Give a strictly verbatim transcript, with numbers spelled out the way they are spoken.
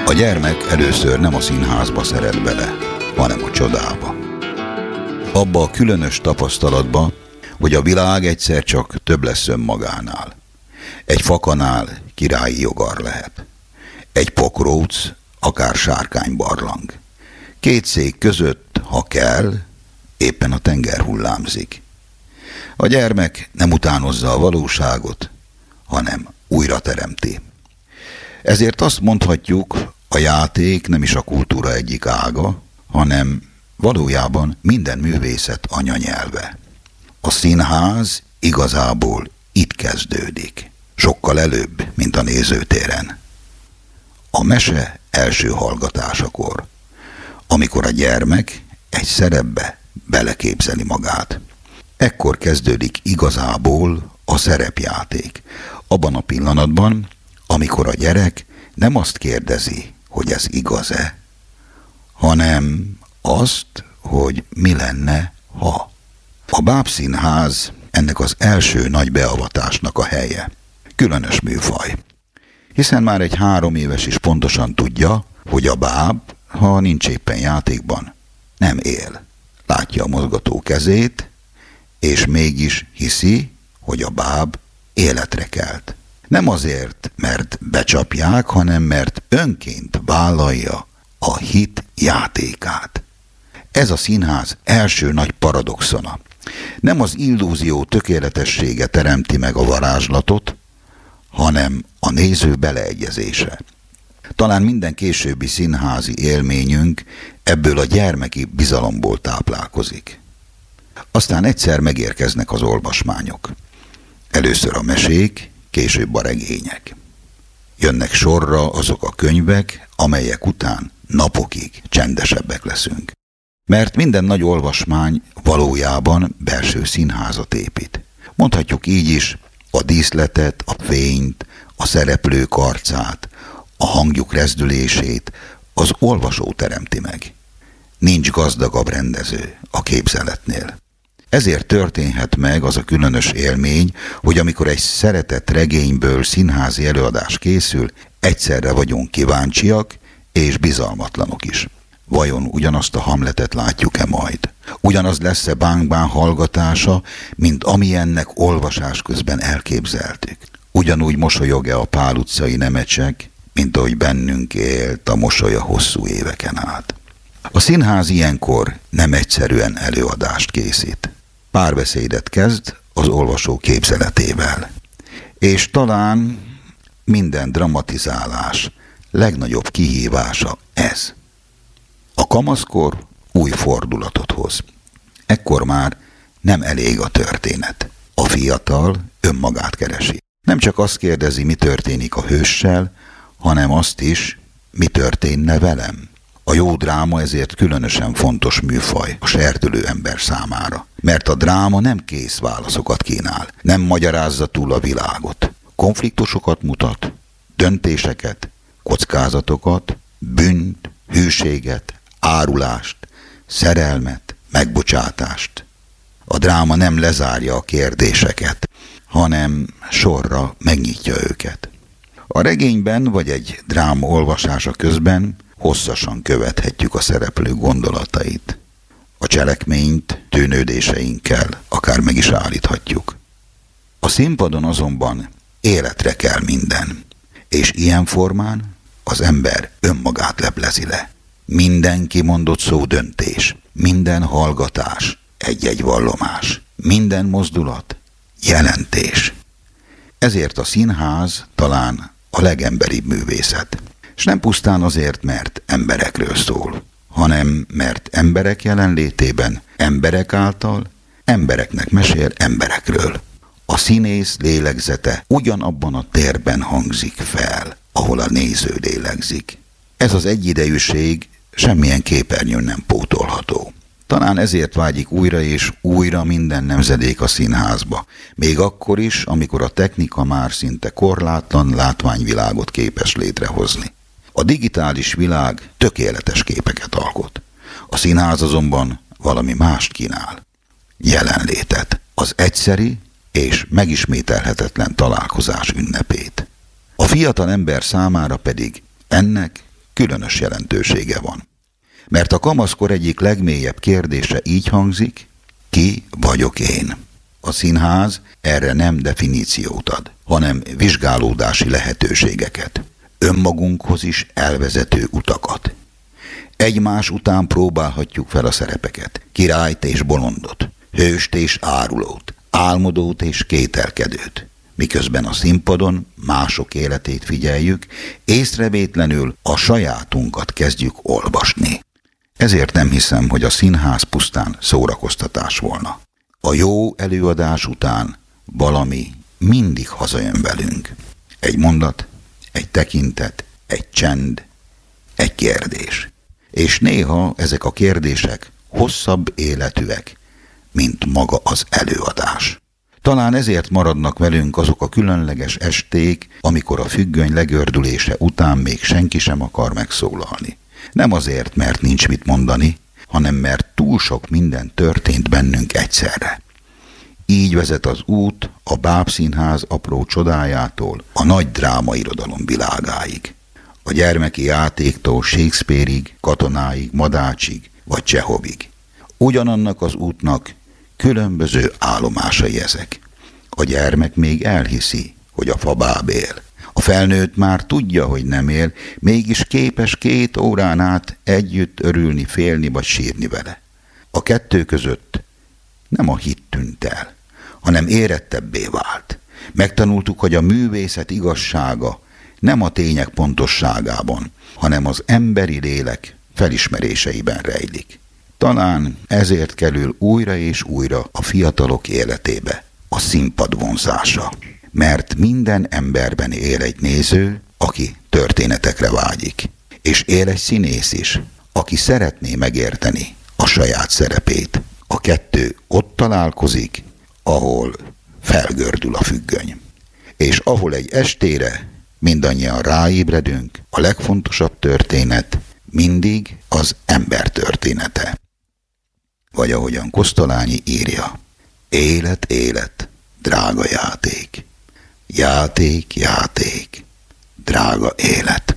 A gyermek először nem a színházba szeret bele, hanem a csodába. Abba a különös tapasztalatba, hogy a világ egyszer csak több lesz önmagánál. Egy fakanál királyi jogar lehet. Egy pokróc, akár sárkánybarlang. Két szék között, ha kell, éppen a tenger hullámzik. A gyermek nem utánozza a valóságot, hanem újra teremti. Ezért azt mondhatjuk, a játék nem is a kultúra egyik ága, hanem valójában minden művészet anyanyelve. A színház igazából itt kezdődik, sokkal előbb, mint a nézőtéren. A mese első hallgatásakor, amikor a gyermek egy szerepbe beleképzeli magát. Ekkor kezdődik igazából a szerepjáték. Abban a pillanatban, amikor a gyerek nem azt kérdezi, hogy ez igaz-e, hanem azt, hogy mi lenne, ha. A bábszínház ennek az első nagy beavatásnak a helye. Különös műfaj. Hiszen már egy három éves is pontosan tudja, hogy a báb, ha nincs éppen játékban, nem él. Látja a mozgató kezét, és mégis hiszi, hogy a báb életre kelt. Nem azért, mert becsapják, hanem mert önként vállalja a hit játékát. Ez a színház első nagy paradoxona. Nem az illúzió tökéletessége teremti meg a varázslatot, hanem a néző beleegyezése. Talán minden későbbi színházi élményünk ebből a gyermeki bizalomból táplálkozik. Aztán egyszer megérkeznek az olvasmányok. Először a mesék, később a regények. Jönnek sorra azok a könyvek, amelyek után napokig csendesebbek leszünk. Mert minden nagy olvasmány valójában belső színházat épít. Mondhatjuk így is, a díszletet, a fényt, a szereplők arcát, a hangjuk rezdülését az olvasó teremti meg. Nincs gazdagabb rendező a képzeletnél. Ezért történhet meg az a különös élmény, hogy amikor egy szeretett regényből színházi előadás készül, egyszerre vagyunk kíváncsiak és bizalmatlanok is. Vajon ugyanazt a Hamletet látjuk-e majd? Ugyanaz lesz-e bánk-bán hallgatása, mint amilyennek olvasás közben elképzeltük? Ugyanúgy mosolyog-e a Pál utcai nemecsek, mint ahogy bennünk élt a mosolya hosszú éveken át? A színház ilyenkor nem egyszerűen előadást készít. Párbeszédet kezd az olvasó képzeletével. És talán minden dramatizálás legnagyobb kihívása ez. A kamaszkor új fordulatot hoz. Ekkor már nem elég a történet. A fiatal önmagát keresi. Nem csak azt kérdezi, mi történik a hőssel, hanem azt is, mi történne velem. A jó dráma ezért különösen fontos műfaj a serdülő ember számára. Mert a dráma nem kész válaszokat kínál, nem magyarázza túl a világot. Konfliktusokat mutat, döntéseket, kockázatokat, bűnt, hűséget, árulást, szerelmet, megbocsátást. A dráma nem lezárja a kérdéseket, hanem sorra megnyitja őket. A regényben vagy egy dráma olvasása közben hosszasan követhetjük a szereplő gondolatait. A cselekményt tűnődéseinkkel akár meg is állíthatjuk. A színpadon azonban életre kell minden, és ilyen formán az ember önmagát leplezi le. Minden kimondott szó döntés, minden hallgatás egy-egy vallomás, minden mozdulat jelentés. Ezért a színház talán a legemberibb művészet. És nem pusztán azért, mert emberekről szól, hanem mert emberek jelenlétében, emberek által, embereknek mesél emberekről. A színész lélegzete ugyanabban a térben hangzik fel, ahol a néző lélegzik. Ez az egyidejűség semmilyen képernyőn nem pótolható. Talán ezért vágyik újra és újra minden nemzedék a színházba, még akkor is, amikor a technika már szinte korlátlan látványvilágot képes létrehozni. A digitális világ tökéletes képeket alkot. A színház azonban valami mást kínál. Jelenlétet, az egyszeri és megismételhetetlen találkozás ünnepét. A fiatal ember számára pedig ennek különös jelentősége van. Mert a kamaszkor egyik legmélyebb kérdése így hangzik: ki vagyok én? A színház erre nem definíciót ad, hanem vizsgálódási lehetőségeket, önmagunkhoz is elvezető utakat. Egymás után próbálhatjuk fel a szerepeket, királyt és bolondot, hőst és árulót, álmodót és kételkedőt, miközben a színpadon mások életét figyeljük, észrevétlenül a sajátunkat kezdjük olvasni. Ezért nem hiszem, hogy a színház pusztán szórakoztatás volna. A jó előadás után valami mindig hazajön velünk. Egy mondat, egy tekintet, egy csend, egy kérdés. És néha ezek a kérdések hosszabb életűek, mint maga az előadás. Talán ezért maradnak velünk azok a különleges esték, amikor a függöny legördülése után még senki sem akar megszólalni. Nem azért, mert nincs mit mondani, hanem mert túl sok minden történt bennünk egyszerre. Így vezet az út a bábszínház apró csodájától a nagy drámairodalom világáig. A gyermeki játéktól Shakespeareig, Katonáig, Madácsig vagy Csehovig. Ugyanannak az útnak különböző állomásai ezek. A gyermek még elhiszi, hogy a fabáb él. A felnőtt már tudja, hogy nem él, mégis képes két órán át együtt örülni, félni vagy sírni vele. A kettő között nem a hit tűnt el, hanem érettebbé vált. Megtanultuk, hogy a művészet igazsága nem a tények pontosságában, hanem az emberi lélek felismeréseiben rejlik. Talán ezért kerül újra és újra a fiatalok életébe a színpad vonzása. Mert minden emberben él egy néző, aki történetekre vágyik. És él egy színész is, aki szeretné megérteni a saját szerepét. A kettő ott találkozik, ahol felgördül a függöny. És ahol egy estére mindannyian ráébredünk, a legfontosabb történet mindig az ember története. Vagy ahogyan Kosztolányi írja: élet, élet, drága játék. Játék, játék, drága élet.